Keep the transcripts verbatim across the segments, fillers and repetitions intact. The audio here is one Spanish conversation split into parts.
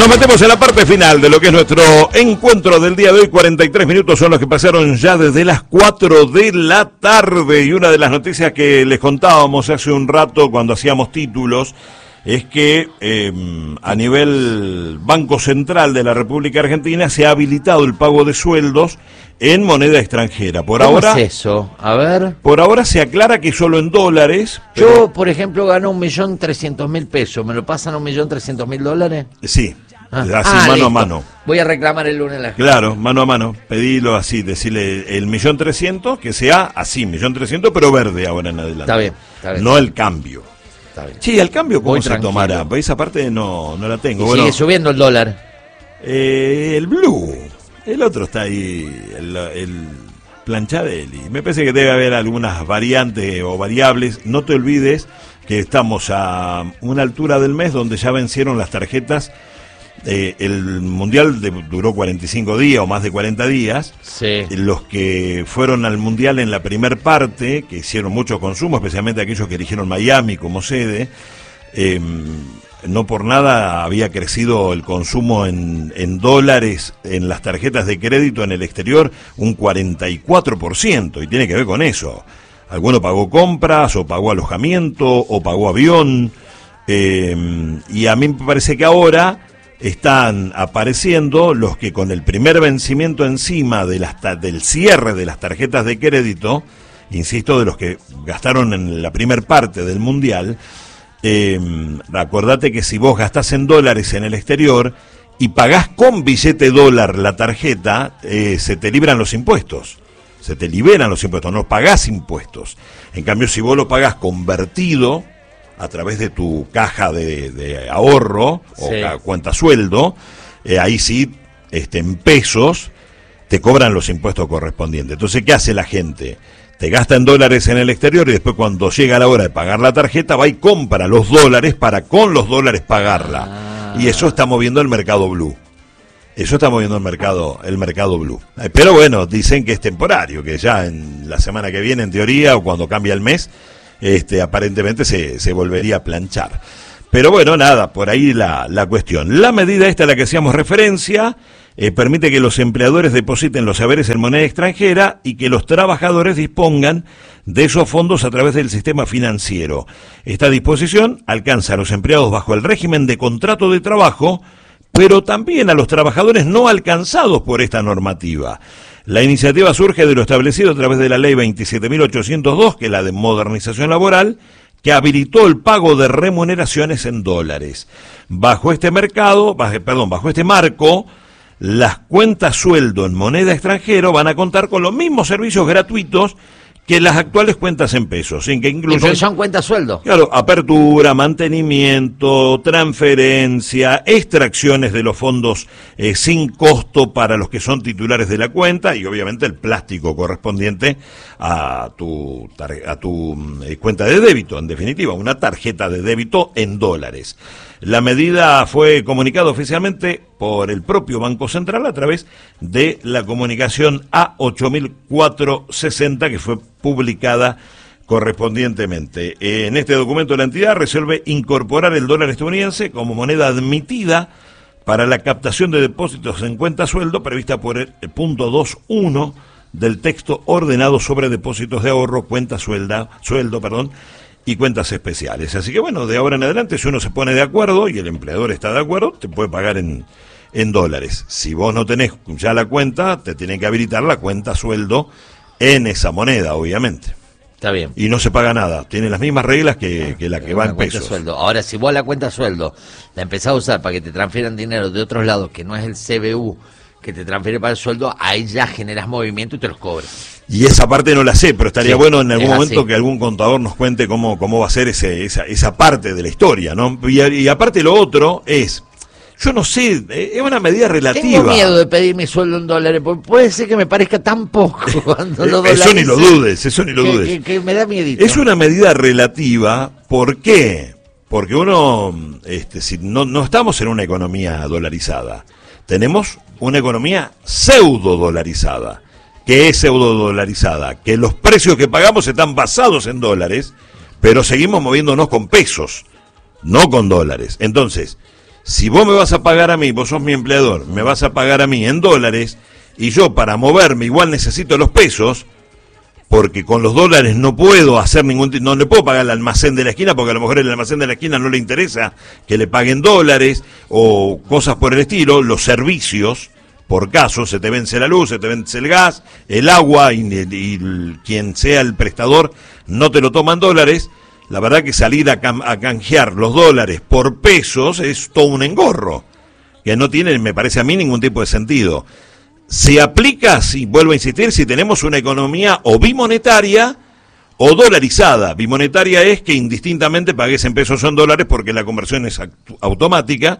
Nos metemos en la parte final de lo que es nuestro encuentro del día de hoy. cuarenta y tres minutos son los que pasaron ya desde las cuatro de la tarde. Y una de las noticias que les contábamos hace un rato cuando hacíamos títulos es que eh, a nivel Banco Central de la República Argentina se ha habilitado el pago de sueldos en moneda extranjera. Por ¿Cómo ahora, es eso? A ver. Por ahora se aclara que solo en dólares. Yo, pero... por ejemplo, gano un millón trescientos mil pesos. ¿Me lo pasan a un millón trescientos mil dólares? Sí, Ah. así Ah, mano listo. a mano. Voy a reclamar el lunes la gente. Claro, mano a mano, pedilo así, decirle el millón trescientos, que sea así, millón trescientos, pero verde ahora en adelante. Está bien, está bien. No el cambio. Está bien. Sí, el cambio, ¿cómo Voy se tranquilo. tomará? Pues esa parte no, no la tengo. Y Bueno, sigue subiendo el dólar. eh, el blue, el otro está ahí, el, el Planchadelli. Me parece que debe haber algunas variantes o variables. No te olvides que estamos a una altura del mes donde ya vencieron las tarjetas. Eh, el Mundial de, duró cuarenta y cinco días o más de cuarenta días. Sí. Los que fueron al Mundial en la primer parte, que hicieron mucho consumo, especialmente aquellos que eligieron Miami como sede, eh, no por nada había crecido el consumo en, en dólares en las tarjetas de crédito en el exterior un cuarenta y cuatro por ciento, y tiene que ver con eso. Alguno pagó compras, o pagó alojamiento, o pagó avión, eh, y a mí me parece que ahora están apareciendo los que con el primer vencimiento encima de las ta- del cierre de las tarjetas de crédito, insisto, de los que gastaron en la primer parte del Mundial, eh, acordate que si vos gastás en dólares en el exterior y pagás con billete dólar la tarjeta, eh, se te libran los impuestos, se te liberan los impuestos, no pagás impuestos. En cambio, si vos lo pagás convertido a través de tu caja de, de ahorro o Sí. ca- cuenta sueldo, eh, ahí sí, este, en pesos, te cobran los impuestos correspondientes. Entonces, ¿qué hace la gente? Te gasta en dólares en el exterior y después cuando llega la hora de pagar la tarjeta, va y compra los dólares para con los dólares pagarla. Ah. Y eso está moviendo el mercado blue. Eso está moviendo el mercado, el mercado blue. Eh, Pero bueno, dicen que es temporario, que ya en la semana que viene, en teoría, o cuando cambia el mes, este, aparentemente se, se volvería a planchar. Pero bueno, nada, por ahí la, la cuestión. La medida esta a la que hacíamos referencia eh, permite que los empleadores depositen los saberes en moneda extranjera y que los trabajadores dispongan de esos fondos a través del sistema financiero. Esta disposición alcanza a los empleados bajo el régimen de contrato de trabajo, pero también a los trabajadores no alcanzados por esta normativa. La iniciativa surge de lo establecido a través de la ley veintisiete mil ochocientos dos, que es la de modernización laboral, que habilitó el pago de remuneraciones en dólares. Bajo este mercado, bajo, perdón, bajo este marco, las cuentas sueldo en moneda extranjera van a contar con los mismos servicios gratuitos que las actuales cuentas en pesos, sin que ¿Y incluyan... porque son cuentas sueldo? Claro, apertura, mantenimiento, transferencia, extracciones de los fondos eh, sin costo para los que son titulares de la cuenta y obviamente el plástico correspondiente a tu, tar- a tu eh, cuenta de débito, en definitiva, una tarjeta de débito en dólares. La medida fue comunicada oficialmente por el propio Banco Central a través de la comunicación A ocho mil cuatrocientos sesenta que fue publicada correspondientemente. En este documento la entidad resuelve incorporar el dólar estadounidense como moneda admitida para la captación de depósitos en cuenta sueldo prevista por el punto dos punto uno del texto ordenado sobre depósitos de ahorro, cuenta suelda, sueldo, perdón, y cuentas especiales. Así que bueno, de ahora en adelante, si uno se pone de acuerdo y el empleador está de acuerdo, te puede pagar en, en dólares. Si vos no tenés ya la cuenta, te tienen que habilitar la cuenta sueldo en esa moneda, obviamente. Está bien. Y no se paga nada, tiene las mismas reglas que, que la que va Una en cuenta pesos. sueldo. Ahora, si vos la cuenta sueldo la empezás a usar para que te transfieran dinero de otros lados, que no es el C B U que te transfiere para el sueldo, ahí ya generas movimiento y te los cobras. Y esa parte no la sé, pero estaría Sí, bueno en algún es momento así. que algún contador nos cuente cómo, cómo va a ser ese, esa, esa parte de la historia, ¿no? Y, y aparte lo otro es, yo no sé, eh, es una medida relativa. Tengo miedo de pedir mi sueldo en dólares, porque puede ser que me parezca tan poco cuando lo Eh, eso ni lo dolarice, dudes, eso ni lo que, dudes. que, que me da miedito. Es una medida relativa, ¿por qué? Porque uno, este, si no, no estamos en una economía dolarizada, tenemos una economía pseudo dolarizada. ¿Qué es pseudo dolarizada? Que los precios que pagamos están basados en dólares, pero seguimos moviéndonos con pesos, no con dólares. Entonces, Si vos me vas a pagar a mí, vos sos mi empleador, me vas a pagar a mí en dólares, y yo para moverme igual necesito los pesos, porque con los dólares no puedo hacer ningún, no le puedo pagar al almacén de la esquina, porque a lo mejor el almacén de la esquina no le interesa que le paguen dólares, o cosas por el estilo, los servicios, por caso, se te vence la luz, se te vence el gas, el agua, y, y, y quien sea el prestador no te lo toman dólares. La verdad que salir a, cam a canjear los dólares por pesos es todo un engorro, que no tiene, me parece a mí, ningún tipo de sentido. Se aplica, si vuelvo a insistir, si tenemos una economía o bimonetaria o dolarizada. Bimonetaria es que indistintamente pagues en pesos o en dólares porque la conversión es automática,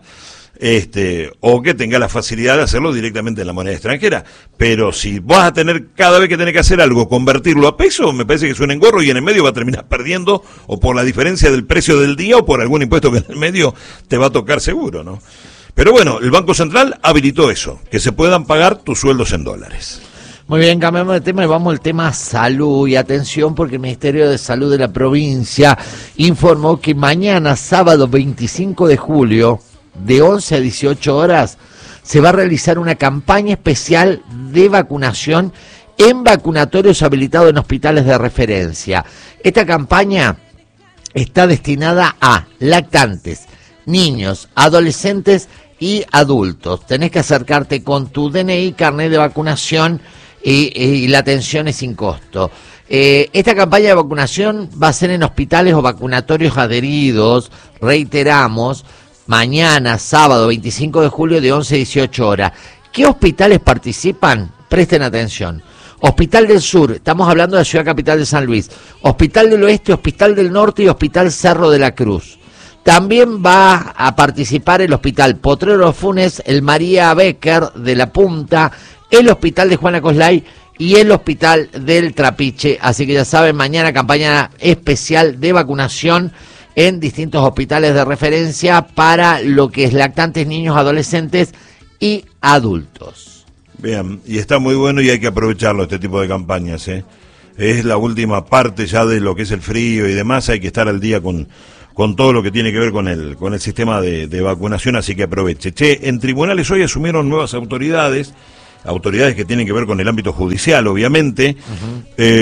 este, o que tenga la facilidad de hacerlo directamente en la moneda extranjera. Pero si vas a tener, cada vez que tenés que hacer algo, convertirlo a peso, me parece que es un engorro, y en el medio va a terminar perdiendo, o por la diferencia del precio del día, o por algún impuesto que en el medio te va a tocar seguro, ¿no? Pero bueno, el Banco Central habilitó eso, que se puedan pagar tus sueldos en dólares. Muy bien, cambiamos de tema y vamos al tema salud. Y atención, porque el Ministerio de Salud de la provincia informó que mañana, sábado veinticinco de julio, de once a dieciocho horas, se va a realizar una campaña especial de vacunación en vacunatorios habilitados en hospitales de referencia. Esta campaña está destinada a lactantes, niños, adolescentes y adultos. Tenés que acercarte con tu D N I, carnet de vacunación, y, y la atención es sin costo. Eh, esta campaña de vacunación va a ser en hospitales o vacunatorios adheridos, reiteramos, mañana, sábado veinticinco de julio, de once a dieciocho horas. ¿Qué hospitales participan? Presten atención. Hospital del Sur, estamos hablando de la ciudad capital de San Luis. Hospital del Oeste, Hospital del Norte y Hospital Cerro de la Cruz. También va a participar el Hospital Potrero Funes, el María Becker de La Punta, el Hospital de Juana Coslay y el Hospital del Trapiche. Así que ya saben, mañana campaña especial de vacunación en distintos hospitales de referencia para lo que es lactantes, niños, adolescentes y adultos. Bien, y está muy bueno y hay que aprovecharlo, este tipo de campañas, ¿eh? Es la última parte ya de lo que es el frío y demás, hay que estar al día con... con todo lo que tiene que ver con el con el sistema de, de vacunación, así que aproveche. Che, en tribunales hoy asumieron nuevas autoridades, autoridades que tienen que ver con el ámbito judicial, obviamente. Uh-huh.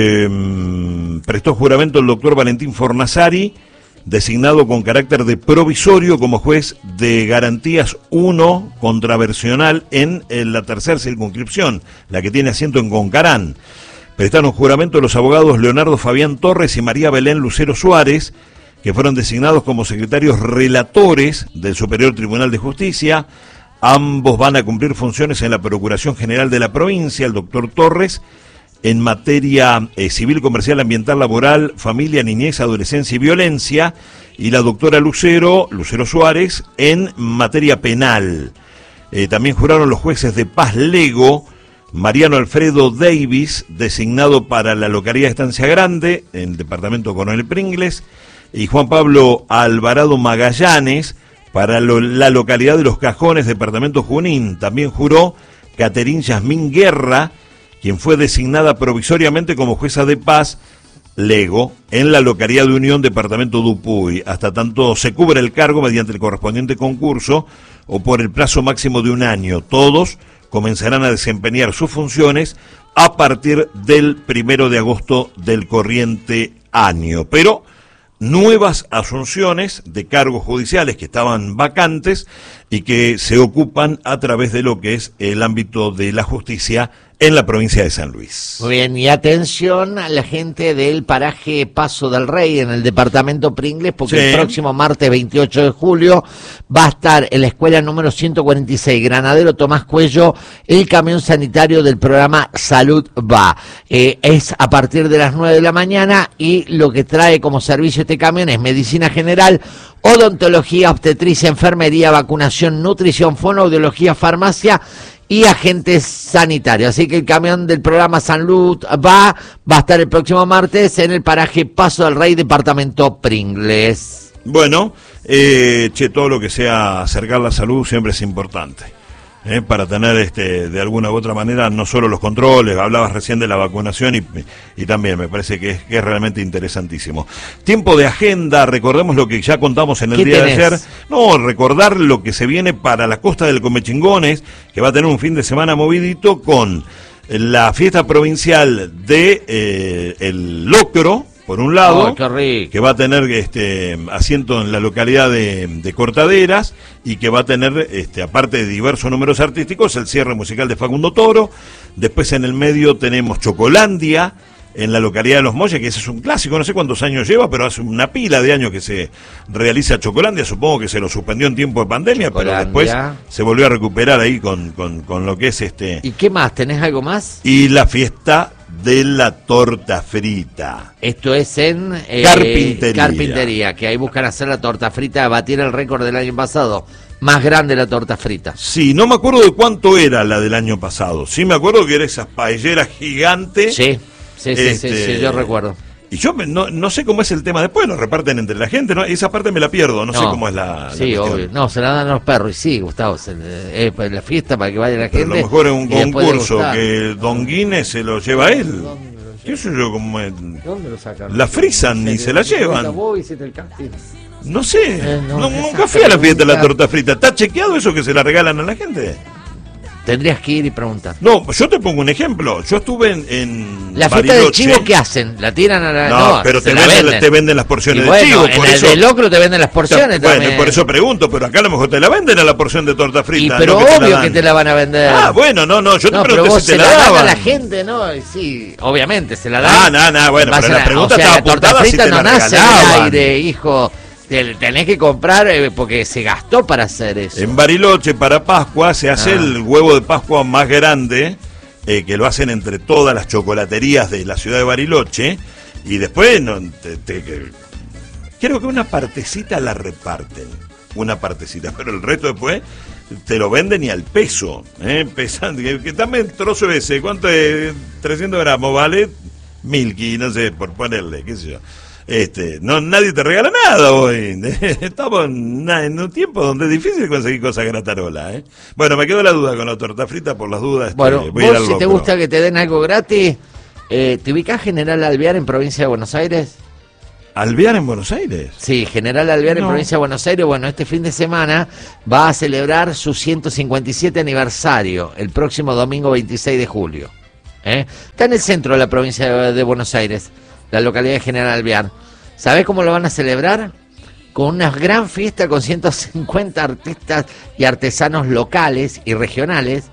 eh, prestó juramento el doctor Valentín Fornasari, designado con carácter de provisorio como juez de garantías uno contraversional en, en la tercera circunscripción, la que tiene asiento en Concarán. Prestaron juramento los abogados Leonardo Fabián Torres y María Belén Lucero Suárez, que fueron designados como secretarios relatores del Superior Tribunal de Justicia. Ambos van a cumplir funciones en la Procuración General de la provincia, el doctor Torres, en materia eh, civil, comercial, ambiental, laboral, familia, niñez, adolescencia y violencia, y la doctora Lucero, Lucero Suárez, en materia penal. Eh, también juraron los jueces de Paz Lego, Mariano Alfredo Davis, designado para la localidad de Estancia Grande, en el departamento Coronel Pringles, y Juan Pablo Alvarado Magallanes, para lo, la localidad de Los Cajones, departamento Junín. También juró Caterín Yasmín Guerra, quien fue designada provisoriamente como jueza de paz Lego en la localidad de Unión, departamento Dupuy, hasta tanto se cubra el cargo mediante el correspondiente concurso o por el plazo máximo de un año. Todos comenzarán a desempeñar sus funciones a partir del primero de agosto del corriente año. Pero nuevas asunciones de cargos judiciales que estaban vacantes y que se ocupan a través de lo que es el ámbito de la justicia en la provincia de San Luis. Muy bien, y atención a la gente del paraje Paso del Rey en el departamento Pringles, porque sí, el próximo martes veintiocho de julio va a estar en la escuela número ciento cuarenta y seis, Granadero Tomás Cuello, el camión sanitario del programa Salud Va. Eh, es a partir de las nueve de la mañana y lo que trae como servicio este camión es medicina general, odontología, obstetricia, enfermería, vacunación, nutrición, fonoaudiología, farmacia y agentes sanitarios. Así que el camión del programa Salud Va va a estar el próximo martes en el paraje Paso del Rey, departamento Pringles. Bueno, eh, che, todo lo que sea acercar la salud siempre es importante. Eh, para tener este de alguna u otra manera no solo los controles, hablabas recién de la vacunación y, y también me parece que es, que es realmente interesantísimo. Tiempo de agenda, recordemos lo que ya contamos en el día tenés? de ayer. No, recordar lo que se viene para la costa del Comechingones, que va a tener un fin de semana movidito con la fiesta provincial de eh, el Locro, por un lado, oh, que va a tener este asiento en la localidad de, de Cortaderas y que va a tener, este aparte de diversos números artísticos, el cierre musical de Facundo Toro. Después en el medio tenemos Chocolandia, en la localidad de Los Molles, que ese es un clásico, no sé cuántos años lleva, pero hace una pila de años que se realiza Chocolandia, supongo que se lo suspendió en tiempo de pandemia, Chocolandia. Pero después se volvió a recuperar ahí con, con, con lo que es este... ¿Y qué más? ¿Tenés algo más? Y la fiesta de la torta frita. Esto es en eh, Carpintería. Carpintería, que ahí buscan hacer la torta frita, batir el récord del año pasado. Más grande la torta frita. Sí, no me acuerdo de cuánto era la del año pasado. Sí me acuerdo que era esas paelleras gigantes. Sí, sí, sí, este, sí, sí, yo recuerdo. Y yo no, no sé cómo es el tema después, lo reparten entre la gente, ¿no? Esa parte me la pierdo, no, no sé cómo es la, sí, la obvio. No, se la dan a los perros, y sí, Gustavo, es eh, la fiesta para que vaya la gente. Pero a lo mejor es un concurso que Don Guinness se lo lleva a él. ¿Qué sé yo? Como el... ¿Dónde lo sacan? La frisan y se la llevan. No sé, eh, no, no, nunca fui a la fiesta de la torta frita. ¿Está chequeado eso que se la regalan a la gente? Tendrías que ir y preguntar. No, yo te pongo un ejemplo. Yo estuve en, en la fiesta del chivo, ¿qué hacen? ¿La tiran a la...? No, no pero te venden, venden. te venden las porciones bueno, de chivo. En por el eso... de locro te venden las porciones. Bueno, también. Por eso pregunto, pero acá a lo mejor te la venden a la porción de torta frita. Y, pero no obvio que te, que te la van a vender. Ah, bueno, no, no, yo te no, pregunté pero si te se la, la daban. dan a la gente, ¿no? Sí, obviamente, se la dan. Ah, no, no, bueno, pero la pregunta o sea, estaba la torta apuntada frita si te no la nace en regalaban. el aire, hijo. Tenés que comprar eh, porque se gastó para hacer eso. En Bariloche, para Pascua, se hace ah. el huevo de Pascua más grande, eh, que lo hacen entre todas las chocolaterías de la ciudad de Bariloche, y después, no, te, te, que, creo que una partecita la reparten, una partecita, pero el resto después te lo venden y al peso, ¿eh? Pesando, que, que también trozo ese, ¿cuánto es? trescientos gramos, ¿vale? Milky, no sé, por ponerle, qué sé yo. Este, no, nadie te regala nada hoy. Estamos en, en un tiempo donde es difícil conseguir cosas gratarola, ¿eh? Bueno, me quedó la duda con la torta frita por las dudas. Bueno, este, voy vos a ir si loco. Te gusta que te den algo gratis, eh, ¿te ubicás General Alvear en provincia de Buenos Aires? ¿Alvear en Buenos Aires? Sí, General Alvear no. en provincia de Buenos Aires. Bueno, este fin de semana va a celebrar su ciento cincuenta y siete aniversario, el próximo domingo veintiséis de julio. ¿Eh? Está en el centro de la provincia de, de Buenos Aires, la localidad de General Alvear. ¿Sabés cómo lo van a celebrar? Con una gran fiesta con ciento cincuenta artistas y artesanos locales y regionales.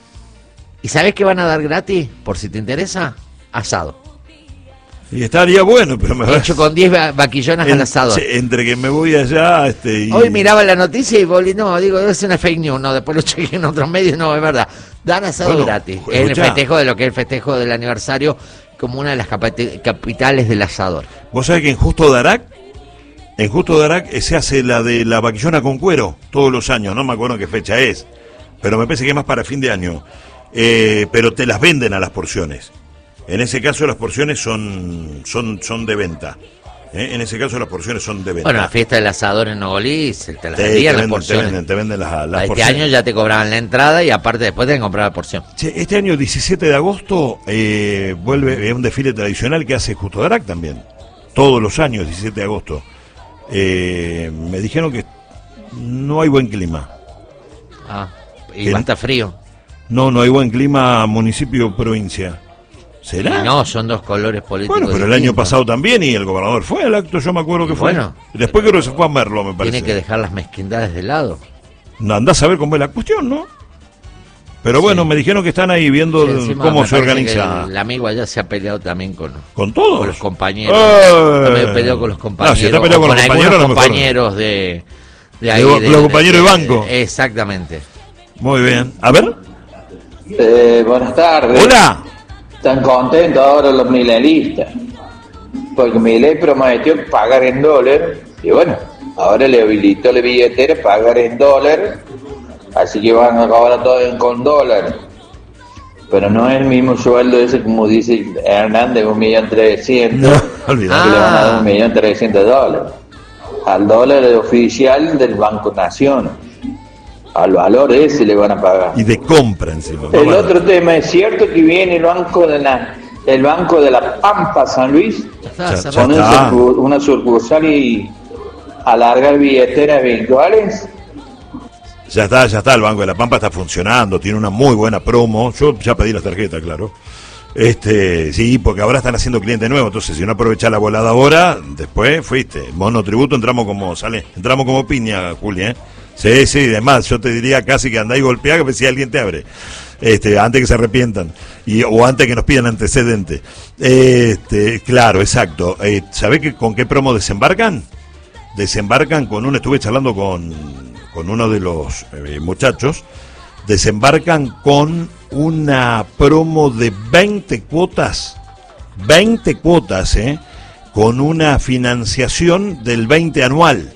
¿Y sabés qué van a dar gratis? Por si te interesa, asado. Y estaría bueno, pero me va... Hecho con diez va vaquillonas en, al asado. Entre que me voy allá... Este, y... Hoy miraba la noticia y volví, no, digo, es una fake news, no, después lo chequé en otros medios, no, es verdad. Dan asado bueno, gratis, en el festejo de lo que es el festejo del aniversario, como una de las capitales del asador. ¿Vos sabés que en Justo Darac, en Justo Darac se hace la de la vaquillona con cuero todos los años, no me acuerdo qué fecha es, pero me parece que es más para fin de año, eh, pero te las venden a las porciones. En ese caso las porciones son son son de venta. ¿Eh? En ese caso las porciones son de venta. Bueno, la fiesta del asador en Nogolí te las te, vendían te las porciones. Te venden, te venden las, las este porciones. Este año ya te cobraban la entrada y aparte después te que comprar la porción. Che, este año diecisiete de agosto eh, vuelve un desfile tradicional que hace Justo Darac también. Todos los años, diecisiete de agosto. Eh, me dijeron que no hay buen clima. Ah, y va a estar frío. No, no hay buen clima municipio-provincia. ¿Será? Y no, son dos colores políticos. Bueno, pero el año pasado también y el gobernador fue al acto, yo me acuerdo que fue. Bueno, después creo que se fue a Merlo, me parece. Tiene que dejar las mezquindades de lado. No, andás a ver cómo es la cuestión, ¿no? Pero bueno, sí. Me dijeron que están ahí viendo sí, cómo se organiza. El, el amigo allá se ha peleado también con... ¿Con todos? Con los compañeros. Eh, no me he peleado con los compañeros. No, si está peleado con, con los compañeros, algunos compañeros de, de ahí. Los, de, los compañeros de, de, de banco. De, exactamente. Muy bien. A ver. Eh, buenas tardes. Hola. Están contentos ahora los milenistas, porque Milei prometió pagar en dólar, y bueno, ahora le habilitó la billetera pagar en dólar, así que van a cobrar todo con dólar, pero no es el mismo sueldo ese como dice Hernández, un millón trescientos, no, que ah. le van a dar un millón trescientos dólares, al dólar oficial del Banco Nación. al valor ese le van a pagar. Y de compra encima. El Bueno. otro tema, es cierto que viene el banco de la, el banco de la Pampa San Luis, Ya está, Ya- con ya un está. surcu- una sucursal y alargar billeteras virtuales. Ya está, ya está, el Banco de la Pampa está funcionando, tiene una muy buena promo. Yo ya pedí la tarjeta, claro. Este, sí, porque ahora están haciendo cliente nuevo, entonces si no aprovechás la volada ahora, después fuiste. Monotributo entramos como sale, entramos como piña, Juli, ¿eh? Sí, sí, además yo te diría casi que andá y golpeá que si alguien te abre. Este, antes que se arrepientan y o antes que nos pidan antecedentes. Este, claro, exacto. Eh, ¿Sabés que, con qué promo desembarcan? Desembarcan con un, estuve charlando con, con uno de los eh, muchachos, desembarcan con una promo de veinte cuotas, veinte cuotas, ¿eh? Con una financiación del veinte anual.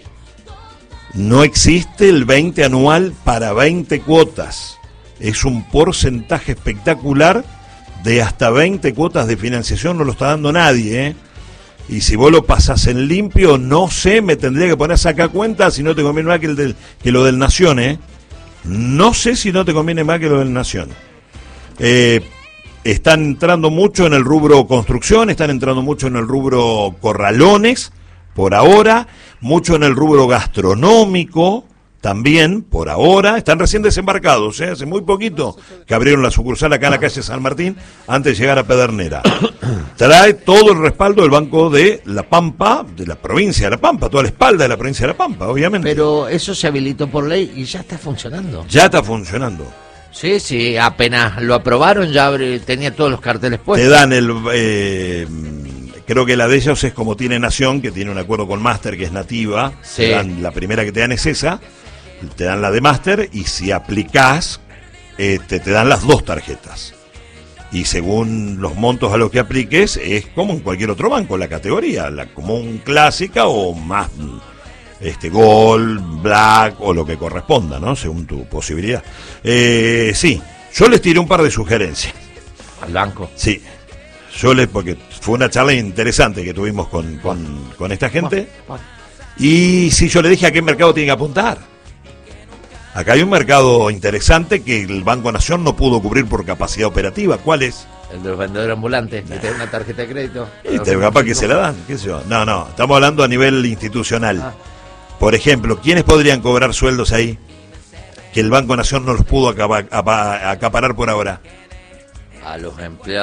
No existe el veinte anual para veinte cuotas. Es un porcentaje espectacular de hasta veinte cuotas de financiación, no lo está dando nadie, ¿eh? Y si vos lo pasás en limpio, no sé, me tendría que poner a sacar cuenta si no te conviene más que, el del, que lo del Nación, ¿eh? No sé si no te conviene más que lo del Nación. Eh, están entrando mucho en el rubro construcción, están entrando mucho en el rubro corralones, por ahora, mucho en el rubro gastronómico, también, por ahora, están recién desembarcados, ¿eh? Hace muy poquito que abrieron la sucursal acá en la calle San Martín, antes de llegar a Pedernera. Trae todo el respaldo del Banco de La Pampa, de la provincia de La Pampa, toda la espalda de la provincia de La Pampa, obviamente. Pero eso se habilitó por ley y ya está funcionando. Ya está funcionando. Sí, sí, apenas lo aprobaron ya abre- tenía todos los carteles Te puestos. dan el... Eh, creo que la de ellos es como tiene Nación, que tiene un acuerdo con Master, que es nativa. Sí. Te dan, la primera que te dan es esa, te dan la de Master, y si aplicás, este, te dan las dos tarjetas. Y según los montos a los que apliques, es como en cualquier otro banco, la categoría, la común clásica o más este Gold, Black o lo que corresponda, ¿no? Según tu posibilidad. Eh, sí, yo les tiré un par de sugerencias. Al banco. Sí, yo les, porque fue una charla interesante que tuvimos con, con, con esta gente. Bueno, Y sí, yo le dije a qué mercado tienen que apuntar. Acá hay un mercado interesante que el Banco Nación no pudo cubrir por capacidad operativa. ¿Cuál es? el de los vendedores ambulantes, que te da una tarjeta de crédito. Y te capaz que se la dan, qué sé yo. No, no, estamos hablando a nivel institucional. Ah. Por ejemplo, ¿quiénes podrían cobrar sueldos ahí que el Banco Nación no los pudo acaba- apa- acaparar por ahora? A los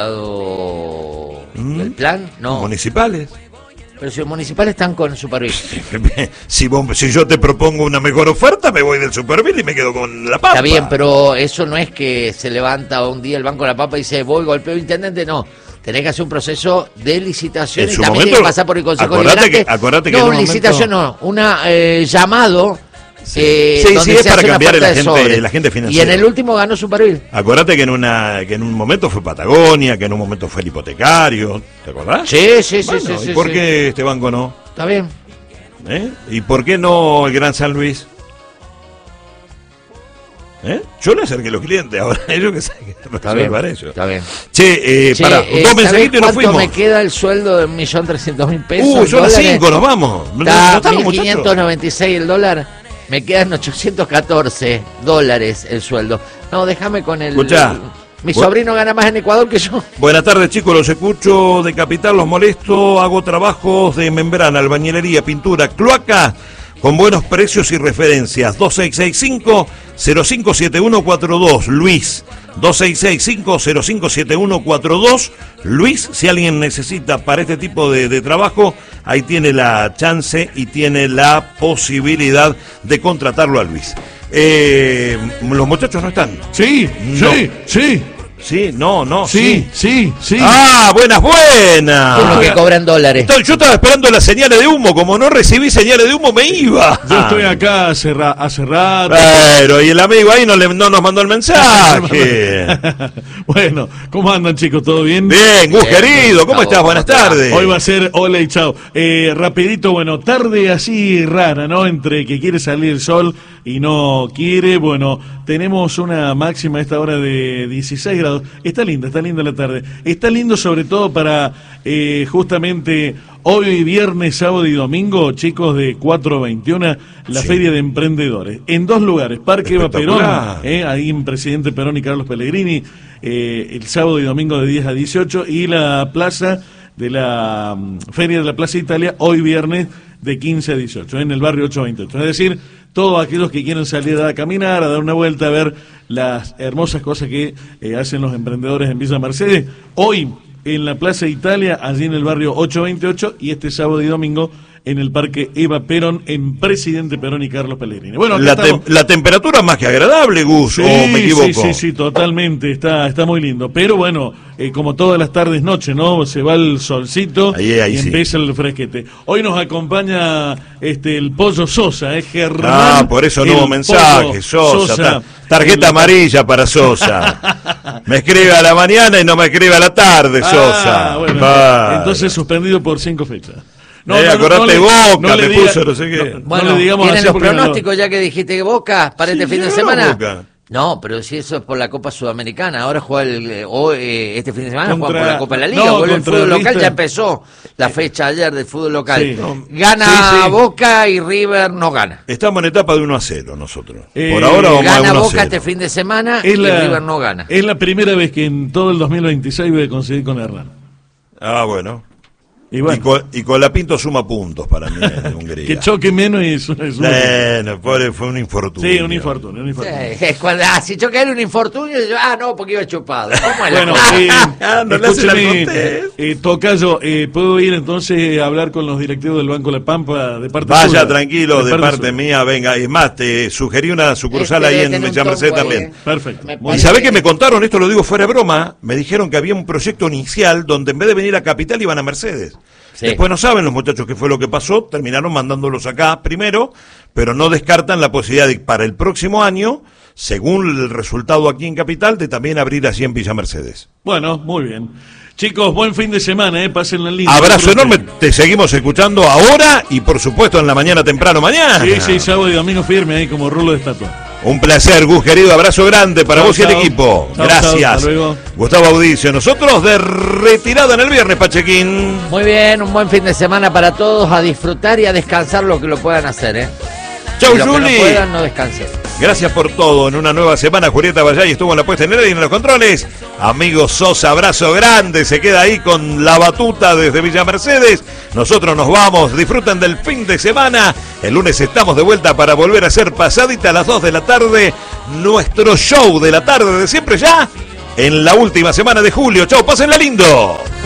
empleados ¿Mm? del plan, no. Municipales. Pero si los municipales están con supervisión. Si, vos- si yo te propongo una mejor oferta, me voy del Superville y me quedo con la papa. Está bien, pero eso no es que se levanta un día el Banco de la Papa y dice, voy, golpeo intendente, no. Tenés que hacer un proceso de licitación En y su también momento, tiene que pasar por el Consejo acordate Deliberante. que- acordate que no, en un licitación momento- no, una eh, llamado. eh, Sí, donde sí, es se para hace una cambiar el oferta de agente- sobre. el agente Y financiero. en el último ganó Superville. Acordate que en una que en un momento fue Patagonia, que en un momento fue el hipotecario, ¿te acordás? Sí, sí, sí, Bueno, sí, ¿y sí, por sí. qué este banco no? Está bien. ¿Eh? ¿Y por qué no el Gran San Luis? ¿Eh? Yo le acerqué a los clientes, ahora ellos que saben que Está bien. resolver eso. Está bien. Che, eh, Che, pará, eh, dos ¿sabés mensajitos y nos cuánto fuimos. me queda el sueldo de un millón trescientos mil pesos? Uh, son las dólares? cinco, nos vamos. ¿No Está están los mil quinientos muchachos? noventa y seis el dólar. Me quedan ochocientos catorce dólares el sueldo. No, déjame con el... Escuchá. Mi Bu- sobrino gana más en Ecuador que yo. Buenas tardes, chicos, los escucho de Capital, los molesto, hago trabajos de membrana, albañilería, pintura, cloaca, con buenos precios y referencias. dos seis seis cinco, cero cinco siete uno cuatro dos, Luis. dos seis seis cinco, cero cinco siete uno cuatro dos, Luis. Si alguien necesita para este tipo de, de trabajo, ahí tiene la chance y tiene la posibilidad de contratarlo a Luis. Eh, los muchachos no están. Sí, No. sí, sí, Sí, no, no, sí, sí, sí. Ah, buenas, Con lo buenas. que cobran dólares. Estoy- Yo estaba esperando las señales de humo. Como no recibí señales de humo, me iba. Yo estoy acá hace, ra- hace rato. Pero, y el amigo ahí no, le, no nos mandó el mensaje. Bueno, ¿cómo andan, chicos? ¿Todo bien? Bien, Gus, Bien, querido, ¿cómo Gustavo, estás? Buenas ¿cómo te va? tardes. Hoy va a ser hola y chao. Eh, rapidito, bueno, tarde así rara, ¿no? Entre que quiere salir el sol y no quiere. Bueno, tenemos una máxima a esta hora de dieciséis grados. Está linda, está linda la tarde. Está lindo sobre todo para eh, justamente hoy viernes, sábado y domingo, chicos, de cuatro a veintiuno, la Sí. Feria de Emprendedores. En dos lugares, Parque Eva Perón, Espectacular. eh, ahí en Presidente Perón y Carlos Pellegrini, eh, el sábado y domingo de diez a dieciocho, y la plaza de la mm, Feria de la Plaza Italia, hoy viernes, de quince a dieciocho, en el barrio ocho veintiocho. Es decir, todos aquellos que quieren salir a caminar, a dar una vuelta, a ver las hermosas cosas que eh, hacen los emprendedores en Villa Mercedes, hoy en la Plaza Italia, allí en el barrio ocho veintiocho, y este sábado y domingo en el Parque Eva Perón, en Presidente Perón y Carlos Pellegrini. Bueno, acá La, estamos- tem- la temperatura más que agradable, Gus, Sí, o me equivoco. sí, sí, sí, totalmente, está, está muy lindo. Pero bueno, eh, como todas las tardes, noche, ¿no? Se va el solcito Ahí, ahí y sí. empieza el fresquete. Hoy nos acompaña este el Pollo Sosa, ¿eh? Germán. Ah, por eso no el hubo mensaje, Pollo Sosa. ta- tarjeta el- amarilla para Sosa. Me escribe a la mañana y no me escribe a la tarde, Ah, Sosa. bueno, Vale. entonces suspendido por cinco fechas. Eh, acordate le- Boca, le me diga- puso no sé qué. no- no Bueno, le digamos ¿tienen así los porque no lo- pronósticos ya que dijiste que Boca para Sí, este fin de ya semana? Boca. No, pero si eso es por la Copa Sudamericana, ahora juega el, eh, hoy, eh, este fin de semana Contra- juega por la Copa de la Liga, no, vuelve el contra fútbol local, River. ya empezó la fecha ayer del fútbol local. Sí. Gana Sí, sí. Boca y River no gana. Estamos en etapa de uno a cero nosotros. Eh, Por ahora vamos a Gana uno a Boca cero. este fin de semana Es y la, River no gana. es la primera vez que en todo el dos mil veintiséis voy a conseguir con Hernán. Ah, bueno. Y bueno, Y, con, y con la Pinto suma puntos para mí en Hungría. que choque menos y es, es un- Bueno, pobre, fue un infortunio. Sí, un infortunio, un infortunio. Sí, es cuando, ah, si choca él un infortunio, yo, ah, no, porque iba chupado. ¿Cómo es la Bueno, cosa? eh, Ah, no le hacen escúcheme, al Cortés. eh, Tocayo, eh, ¿puedo ir entonces a hablar con los directivos del Banco La Pampa de parte Vaya suya? tranquilo, de parte suya. mía, venga. Es más, te sugerí una sucursal Este ahí debe en tener un Villa Mercedes tombo ahí, también. ¿eh? Perfecto. Me Muy ¿Y parece- sabés que me contaron, esto lo digo fuera de broma? Me dijeron que había un proyecto inicial donde en vez de venir a Capital iban a Mercedes. Sí. Después no saben los muchachos qué fue lo que pasó, terminaron mandándolos acá primero, pero no descartan la posibilidad de para el próximo año, según el resultado aquí en Capital, de también abrir así en Villa Mercedes. Bueno, muy bien. Chicos, buen fin de semana, eh, pásenla lindo. Abrazo Disfruten. enorme, te seguimos escuchando ahora y por supuesto en la mañana temprano mañana. Sí, sí, sábado y domingo firme ahí como rulo de estatua. Un placer, Gus, querido. Abrazo grande para Chau, vos y el chau. equipo. Chau, Gracias. chau, hasta luego. Gustavo Audicio. Nosotros de retirada en el viernes, Pachequín. Muy bien, un buen fin de semana para todos, a disfrutar y a descansar lo que lo puedan hacer, ¿eh? Chau, Y lo que Juli. no puedan, no descansen. Gracias por todo. En una nueva semana, Julieta Vallay estuvo en la puesta en el aire y en los controles. Amigo Sosa, abrazo grande. Se queda ahí con la batuta desde Villa Mercedes. Nosotros nos vamos. Disfruten del fin de semana. El lunes estamos de vuelta para volver a hacer pasadita a las dos de la tarde. Nuestro show de la tarde de siempre ya en la última semana de julio. Chau, pásenla lindo.